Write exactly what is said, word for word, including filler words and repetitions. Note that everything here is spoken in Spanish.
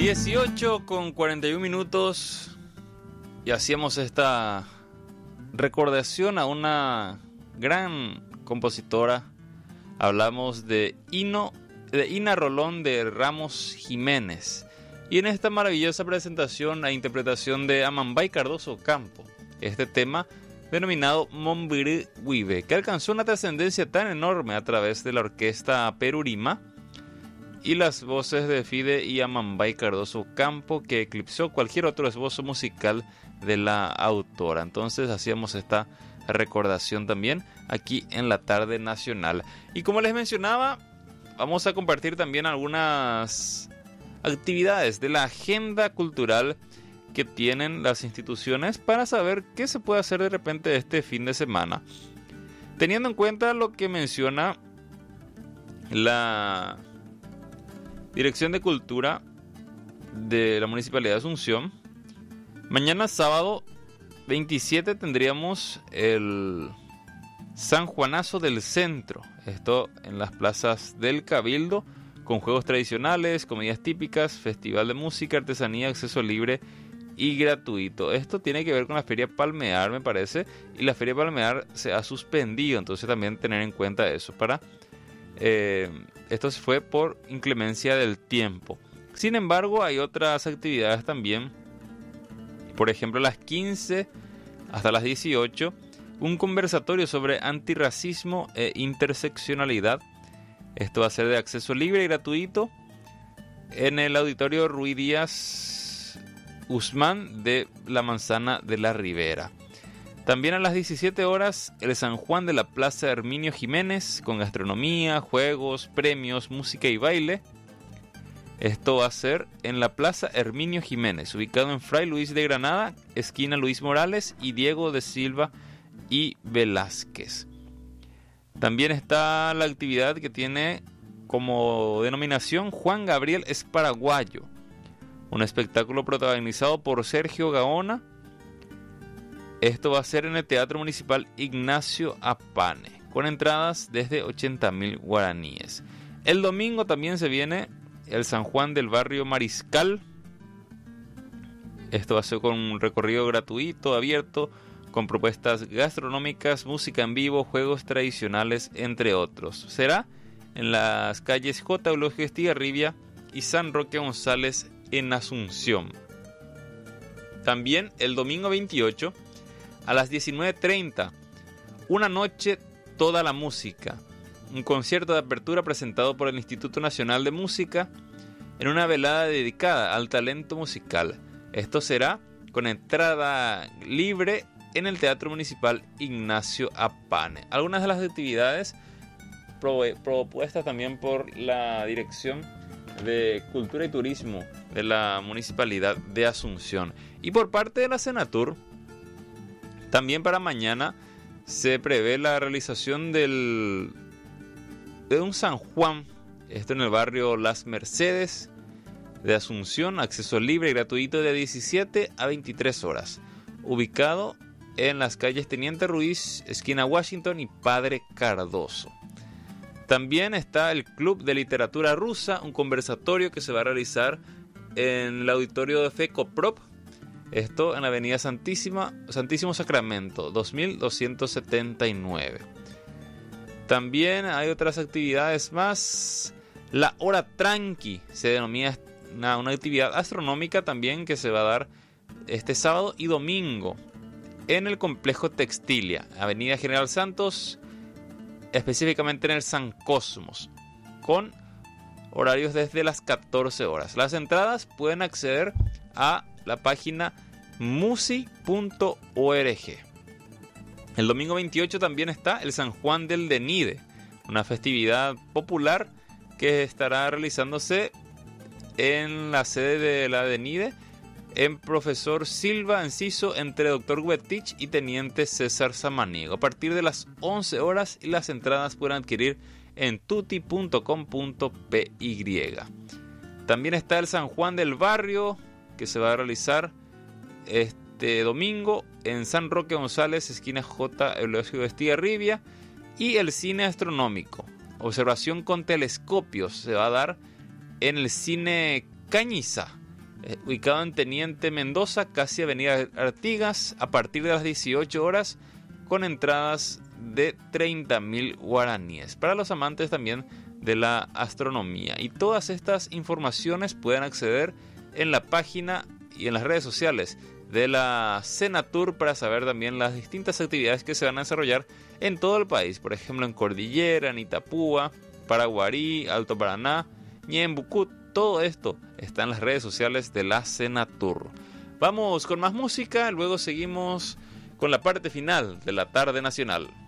dieciocho con cuarenta y uno minutos y hacíamos esta recordación a una gran compositora. Hablamos de, Ino, de Ina Rolón de Ramos Jiménez. Y en esta maravillosa presentación e interpretación de Amambay Cardoso Campo, este tema denominado Mombiri Wibe, que alcanzó una trascendencia tan enorme a través de la orquesta Perurima y las voces de Fide y Amambay Cardoso Campo, que eclipsó cualquier otro esbozo musical de la autora. Entonces hacíamos esta recordación también aquí en la tarde nacional. Y como les mencionaba, vamos a compartir también algunas actividades de la agenda cultural que tienen las instituciones para saber qué se puede hacer de repente este fin de semana, teniendo en cuenta lo que menciona la Dirección de Cultura de la Municipalidad de Asunción. Mañana sábado veintisiete tendríamos el San Juanazo del Centro, esto en las plazas del Cabildo, con juegos tradicionales, comidas típicas, festival de música, artesanía, acceso libre y gratuito. Esto tiene que ver con la Feria Palmear, me parece, y la Feria Palmear se ha suspendido, entonces también tener en cuenta eso. Para eh, esto fue por inclemencia del tiempo. Sin embargo, hay otras actividades también. Por ejemplo, a las quince hasta las dieciocho, un conversatorio sobre antirracismo e interseccionalidad. Esto va a ser de acceso libre y gratuito en el auditorio Ruy Díaz Usman de la Manzana de la Ribera. También a las diecisiete horas, el San Juan de la Plaza Herminio Jiménez, con gastronomía, juegos, premios, música y baile. Esto va a ser en la Plaza Herminio Jiménez, ubicado en Fray Luis de Granada, esquina Luis Morales y Diego de Silva y Velázquez. También está la actividad que tiene como denominación Juan Gabriel es Paraguayo, un espectáculo protagonizado por Sergio Gaona. Esto va a ser en el Teatro Municipal Ignacio Apane, con entradas desde ochenta mil guaraníes. El domingo también se viene el San Juan del Barrio Mariscal. Esto va a ser con un recorrido gratuito, abierto, con propuestas gastronómicas, música en vivo, juegos tradicionales, entre otros. Será en las calles J. Eulogio Estigarribia y San Roque González en Asunción. También el domingo veintiocho a las diecinueve treinta, una noche toda la música, un concierto de apertura presentado por el Instituto Nacional de Música en una velada dedicada al talento musical. Esto será con entrada libre en el Teatro Municipal Ignacio Apane. Algunas de las actividades propuestas también por la Dirección de Cultura y Turismo de la Municipalidad de Asunción. Y por parte de la Senatur, también para mañana se prevé la realización del, de un San Juan, esto en el barrio Las Mercedes de Asunción, acceso libre y gratuito de diecisiete a veintitrés horas, ubicado en las calles Teniente Ruiz, esquina Washington y Padre Cardoso. También está el Club de Literatura Rusa, un conversatorio que se va a realizar en el auditorio de FECOPROP, esto en la avenida Santísima, Santísimo Sacramento, dos mil doscientos setenta y nueve. También hay otras actividades más. La Hora Tranqui se denomina una, una actividad astronómica también que se va a dar este sábado y domingo en el complejo Textilia, avenida General Santos, específicamente en el San Cosmos, con horarios desde las catorce horas. Las entradas pueden acceder a la página musi punto org. El domingo veintiocho también está el San Juan del Denide, una festividad popular que estará realizándose en la sede de la Denide, en Profesor Silva Enciso, entre Doctor Huetich y Teniente César Samaniego, a partir de las once horas, y las entradas pueden adquirir en tuti punto com punto p y. También está el San Juan del Barrio, que se va a realizar este domingo en San Roque González, esquina J. Eulogio de Estigarribia, y el cine astronómico, observación con telescopios, se va a dar en el Cine Cañiza, eh, ubicado en Teniente Mendoza, casi Avenida Artigas, a partir de las dieciocho horas, con entradas de treinta mil guaraníes, para los amantes también de la astronomía. Y todas estas informaciones pueden acceder en la página y en las redes sociales de la Senatur para saber también las distintas actividades que se van a desarrollar en todo el país, por ejemplo en Cordillera, en Itapúa, Paraguarí, Alto Paraná, Ñembucú. Todo esto está en las redes sociales de la Senatur. Vamos con más música, luego seguimos con la parte final de la tarde nacional.